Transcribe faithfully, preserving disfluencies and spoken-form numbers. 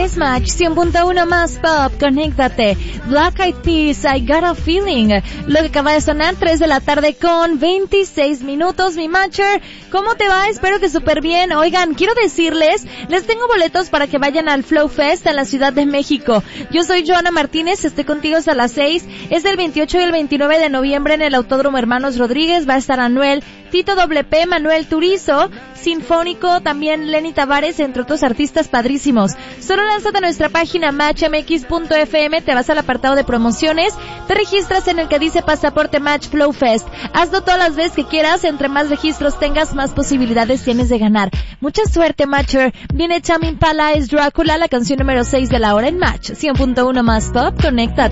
es Match cien punto uno más Pop, conéctate. Black Eyed Peas, I Got a Feeling. Lo que acaba de sonar, tres de la tarde con veintiséis minutos, mi Matcher. ¿Cómo te va? Espero que súper bien. Oigan, quiero decirles, les tengo boletos para que vayan al Flow Fest en la Ciudad de México. Yo soy Joana Martínez, estoy contigo hasta las seis. Es el veintiocho y el veintinueve de noviembre en el Autódromo Hermanos Rodríguez. Va a estar Anuel, Tito W P, Manuel Turizo, Sinfónico, también Lenny Tavares, entre otros artistas padrísimos. Solo lánzate a nuestra página match m x punto f m, te vas al apartado de promociones, te registras en el que dice Pasaporte Match Flow Fest. Hazlo todas las veces que quieras, entre más registros tengas, más posibilidades tienes de ganar. Mucha suerte, Matcher. Viene Tame Impala, es Drácula, la canción número seis de la hora en Match cien punto uno más Pop, conecta.